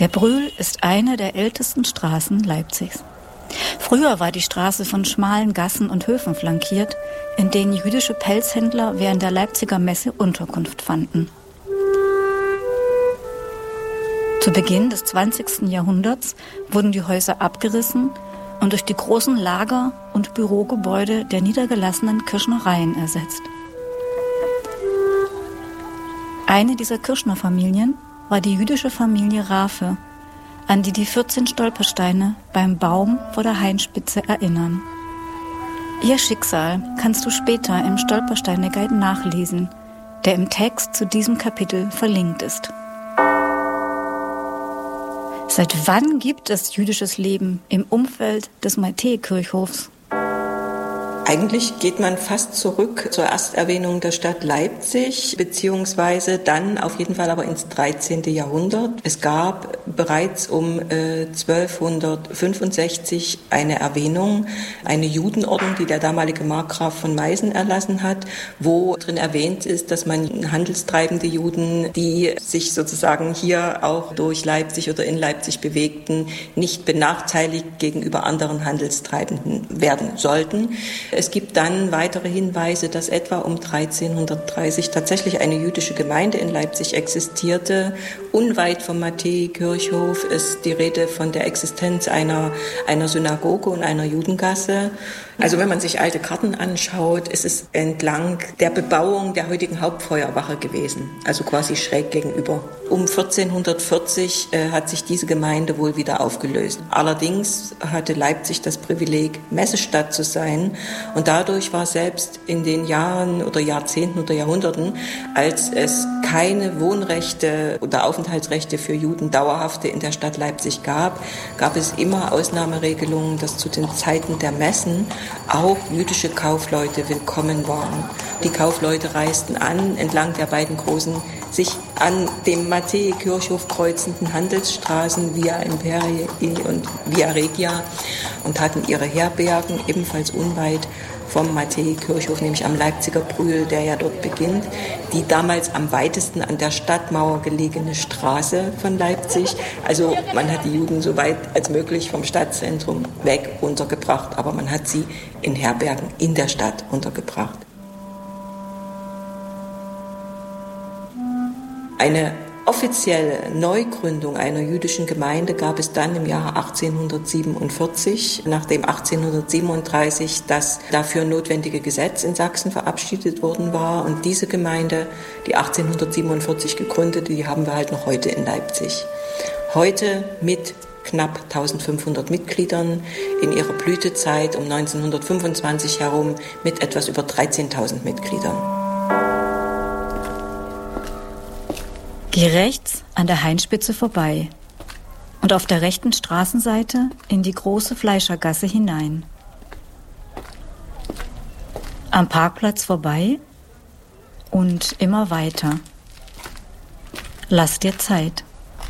Der Brühl ist eine der ältesten Straßen Leipzigs. Früher war die Straße von schmalen Gassen und Höfen flankiert, in denen jüdische Pelzhändler während der Leipziger Messe Unterkunft fanden. Zu Beginn des 20. Jahrhunderts wurden die Häuser abgerissen und durch die großen Lager- und Bürogebäude der niedergelassenen Kirschnereien ersetzt. Eine dieser Kirschnerfamilien war die jüdische Familie Rafe, an die 14 Stolpersteine beim Baum vor der Hainspitze erinnern. Ihr Schicksal kannst du später im Stolpersteine-Guide nachlesen, der im Text zu diesem Kapitel verlinkt ist. Seit wann gibt es jüdisches Leben im Umfeld des Matthäi-Kirchhofs? Eigentlich geht man fast zurück zur Ersterwähnung der Stadt Leipzig, beziehungsweise dann auf jeden Fall aber ins 13. Jahrhundert. Es gab bereits um 1265 eine Erwähnung, eine Judenordnung, die der damalige Markgraf von Meißen erlassen hat, wo drin erwähnt ist, dass man handelstreibende Juden, die sich sozusagen hier auch durch Leipzig oder in Leipzig bewegten, nicht benachteiligt gegenüber anderen Handelstreibenden werden sollten. Es gibt dann weitere Hinweise, dass etwa um 1330 tatsächlich eine jüdische Gemeinde in Leipzig existierte. Unweit vom Matthäi-Kirchhof ist die Rede von der Existenz einer Synagoge und einer Judengasse. Also wenn man sich alte Karten anschaut, ist es entlang der Bebauung der heutigen Hauptfeuerwache gewesen, also quasi schräg gegenüber. Um 1440 hat sich diese Gemeinde wohl wieder aufgelöst. Allerdings hatte Leipzig das Privileg, Messestadt zu sein, und dadurch war selbst in den Jahren oder Jahrzehnten oder Jahrhunderten, als es keine Wohnrechte oder Aufenthaltsrechte für Juden dauerhafte in der Stadt Leipzig gab es immer Ausnahmeregelungen, dass zu den Zeiten der Messen auch jüdische Kaufleute willkommen waren. Die Kaufleute reisten an entlang der beiden großen, sich an dem Matthäi-Kirchhof kreuzenden Handelsstraßen Via Imperii und Via Regia und hatten ihre Herbergen ebenfalls unweit vom Matthäi-Kirchhof, nämlich am Leipziger Brühl, der ja dort beginnt, die damals am weitesten an der Stadtmauer gelegene Straße von Leipzig. Also man hat die Juden so weit als möglich vom Stadtzentrum weg untergebracht, aber man hat sie in Herbergen in der Stadt untergebracht. Eine offizielle Neugründung einer jüdischen Gemeinde gab es dann im Jahre 1847, nachdem 1837 das dafür notwendige Gesetz in Sachsen verabschiedet worden war. Und diese Gemeinde, die 1847 gegründete, die haben wir halt noch heute in Leipzig. Heute mit knapp 1500 Mitgliedern, in ihrer Blütezeit um 1925 herum mit etwas über 13.000 Mitgliedern. Geh rechts an der Hainspitze vorbei und auf der rechten Straßenseite in die große Fleischergasse hinein. Am Parkplatz vorbei und immer weiter. Lass dir Zeit.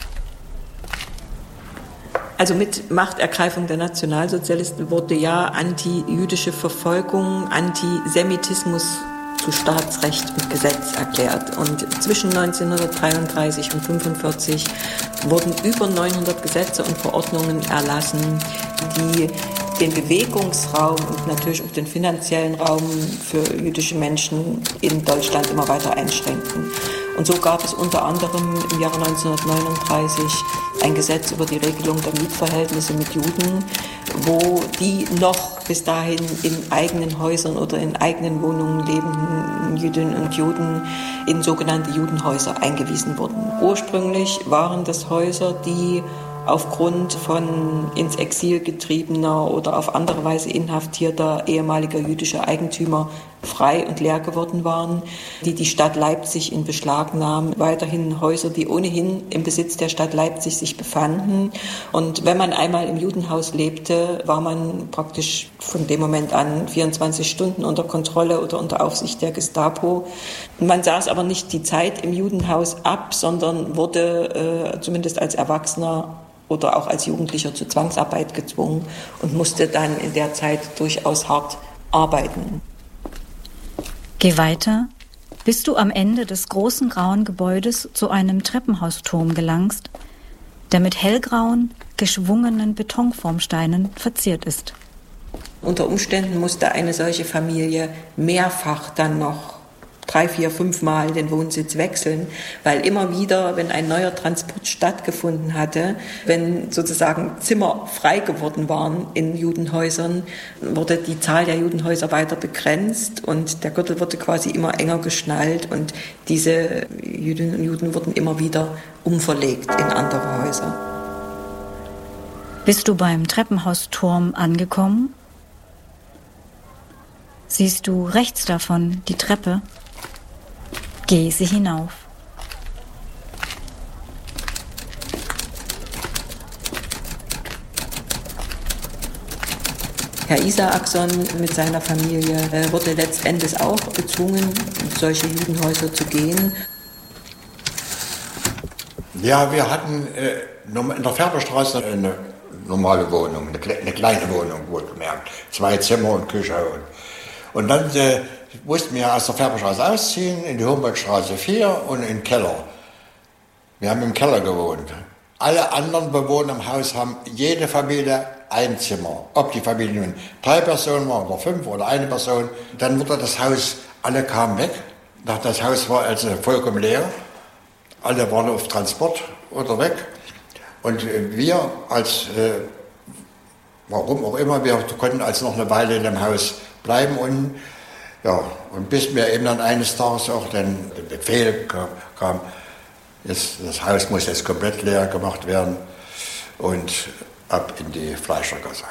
Also mit Machtergreifung der Nationalsozialisten wurde ja antijüdische Verfolgung, Antisemitismus zu Staatsrecht und Gesetz erklärt. Und zwischen 1933 und 1945 wurden über 900 Gesetze und Verordnungen erlassen, die den Bewegungsraum und natürlich auch den finanziellen Raum für jüdische Menschen in Deutschland immer weiter einschränkten. Und so gab es unter anderem im Jahre 1939 ein Gesetz über die Regelung der Mietverhältnisse mit Juden, wo die noch bis dahin in eigenen Häusern oder in eigenen Wohnungen lebenden Jüdinnen und Juden in sogenannte Judenhäuser eingewiesen wurden. Ursprünglich waren das Häuser, die aufgrund von ins Exil getriebener oder auf andere Weise inhaftierter ehemaliger jüdischer Eigentümer frei und leer geworden waren, die Stadt Leipzig in Beschlag nahm. Weiterhin Häuser, die ohnehin im Besitz der Stadt Leipzig sich befanden. Und wenn man einmal im Judenhaus lebte, war man praktisch von dem Moment an 24 Stunden unter Kontrolle oder unter Aufsicht der Gestapo. Man saß aber nicht die Zeit im Judenhaus ab, sondern wurde zumindest als Erwachsener oder auch als Jugendlicher zur Zwangsarbeit gezwungen und musste dann in der Zeit durchaus hart arbeiten. Geh weiter, bis du am Ende des großen grauen Gebäudes zu einem Treppenhausturm gelangst, der mit hellgrauen, geschwungenen Betonformsteinen verziert ist. Unter Umständen musste eine solche Familie mehrfach dann noch 3, 4, 5 Mal den Wohnsitz wechseln, weil immer wieder, wenn ein neuer Transport stattgefunden hatte, wenn sozusagen Zimmer frei geworden waren in Judenhäusern, wurde die Zahl der Judenhäuser weiter begrenzt und der Gürtel wurde quasi immer enger geschnallt und diese Jüdinnen und Juden wurden immer wieder umverlegt in andere Häuser. Bist du beim Treppenhausturm angekommen? Siehst du rechts davon die Treppe? Geh sie hinauf. Herr Isaakson mit seiner Familie wurde letztendlich auch gezwungen, in solche Judenhäuser zu gehen. Ja, wir hatten in der Färberstraße eine normale Wohnung, eine kleine Wohnung, wohlgemerkt. 2 Zimmer und Küche. Und dann mussten wir aus der Färberstraße ausziehen, in die Humboldtstraße 4 und in den Keller. Wir haben im Keller gewohnt. Alle anderen Bewohner im Haus haben jede Familie ein Zimmer. Ob die Familie nun 3 Personen war oder 5 oder 1 Person. Dann wurde das Haus, alle kamen weg. Das Haus war also vollkommen leer. Alle waren auf Transport oder weg. Und wir warum auch immer, wir konnten also noch eine Weile in dem Haus bleiben und bis mir eben dann eines Tages auch dann der Befehl kam, das Haus muss jetzt komplett leer gemacht werden und ab in die Fleischergasse.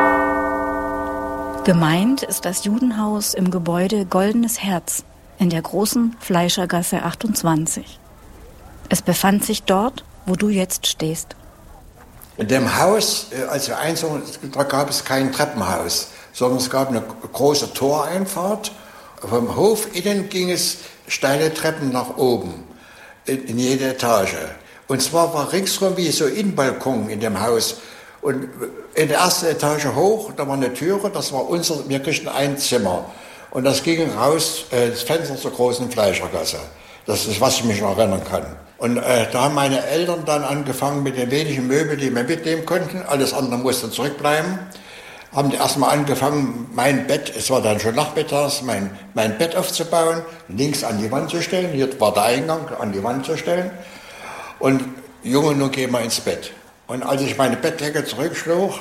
Gemeint ist das Judenhaus im Gebäude Goldenes Herz in der großen Fleischergasse 28. Es befand sich dort, wo du jetzt stehst. In dem Haus, als wir einzogen, da gab es kein Treppenhaus, sondern es gab eine große Toreinfahrt. Vom Hof innen ging es steile Treppen nach oben, in jede Etage. Und zwar war ringsherum wie so Innenbalkon in dem Haus. Und in der ersten Etage hoch, da war eine Türe, das war wir kriegten ein Zimmer. Und das ging raus, das Fenster zur großen Fleischergasse. Das ist, was ich mich noch erinnern kann. Und da haben meine Eltern dann angefangen mit den wenigen Möbeln, die wir mitnehmen konnten. Alles andere musste zurückbleiben. Haben die erstmal angefangen, mein Bett, es war dann schon nachmittags, mein Bett aufzubauen, links an die Wand zu stellen. Hier war der Eingang, an die Wand zu stellen. Und Junge, nun gehen wir ins Bett. Und als ich meine Bettdecke zurückschlug,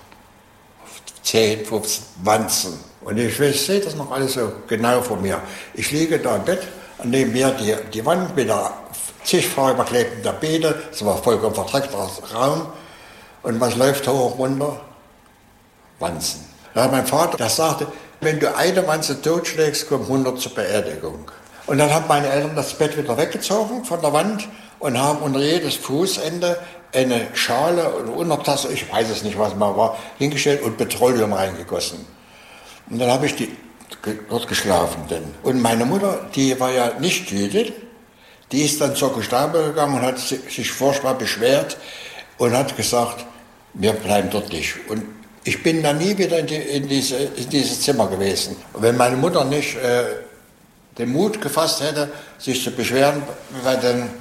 10, 15 Wanzen. Und ich sehe das noch alles so genau vor mir. Ich liege da im Bett, neben mir die Wand mit der zigfach überklebten Tapete, es war vollkommen verdreckter Raum. Und was läuft hoch und runter? Wanzen. Da hat mein Vater, der sagte, wenn du eine Wanze totschlägst, kommen 100 zur Beerdigung. Und dann haben meine Eltern das Bett wieder weggezogen von der Wand und haben unter jedes Fußende eine Schale oder Untertasse, ich weiß es nicht, was mal war, hingestellt und Petroleum reingegossen. Und dann habe ich dort geschlafen. Und meine Mutter, die war ja nicht Jüdin, die ist dann zur Gestapo gegangen und hat sich furchtbar beschwert und hat gesagt, wir bleiben dort nicht. Und ich bin dann nie wieder in dieses Zimmer gewesen. Und wenn meine Mutter nicht den Mut gefasst hätte, sich zu beschweren, weil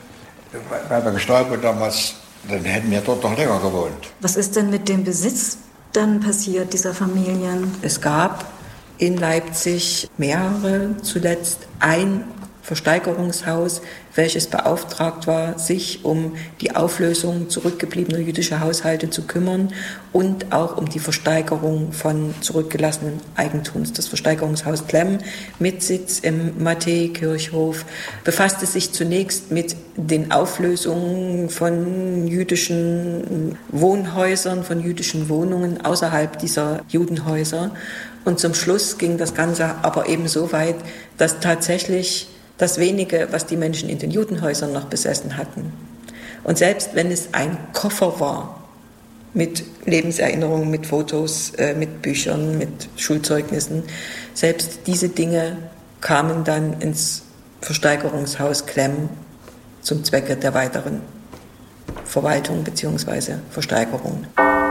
der Gestapo damals, dann hätten wir dort noch länger gewohnt. Was ist denn mit dem Besitz dann passiert, dieser Familien? Es gab in Leipzig mehrere, zuletzt ein Versteigerungshaus, welches beauftragt war, sich um die Auflösung zurückgebliebener jüdischer Haushalte zu kümmern und auch um die Versteigerung von zurückgelassenen Eigentums. Das Versteigerungshaus Klemm mit Sitz im Matthäikirchhof befasste sich zunächst mit den Auflösungen von jüdischen Wohnhäusern, von jüdischen Wohnungen außerhalb dieser Judenhäuser. Und zum Schluss ging das Ganze aber eben so weit, dass tatsächlich das Wenige, was die Menschen in den Judenhäusern noch besessen hatten. Und selbst wenn es ein Koffer war mit Lebenserinnerungen, mit Fotos, mit Büchern, mit Schulzeugnissen, selbst diese Dinge kamen dann ins Versteigerungshaus Klemm zum Zwecke der weiteren Verwaltung bzw. Versteigerung.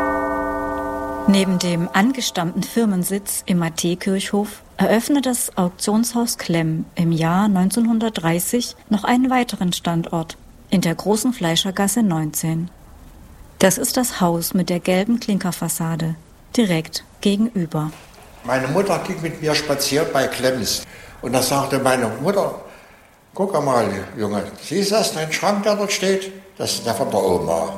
Neben dem angestammten Firmensitz im Matthäikirchhof eröffnet das Auktionshaus Klemm im Jahr 1930 noch einen weiteren Standort in der großen Fleischergasse 19. Das ist das Haus mit der gelben Klinkerfassade, direkt gegenüber. Meine Mutter ging mit mir spazieren bei Klemms. Und da sagte meine Mutter, guck mal, Junge, siehst du das, dein Schrank, der dort steht? Das ist der von der Oma.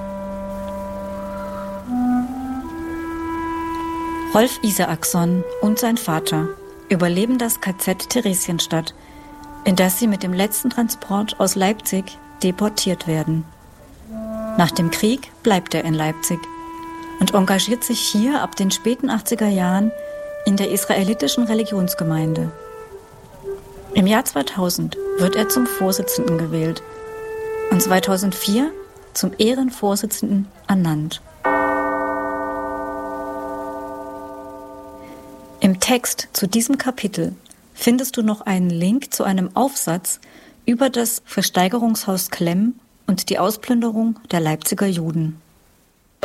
Rolf Isaacson und sein Vater überleben das KZ Theresienstadt, in das sie mit dem letzten Transport aus Leipzig deportiert werden. Nach dem Krieg bleibt er in Leipzig und engagiert sich hier ab den späten 80er Jahren in der israelitischen Religionsgemeinde. Im Jahr 2000 wird er zum Vorsitzenden gewählt und 2004 zum Ehrenvorsitzenden ernannt. Im Text zu diesem Kapitel findest du noch einen Link zu einem Aufsatz über das Versteigerungshaus Klemm und die Ausplünderung der Leipziger Juden.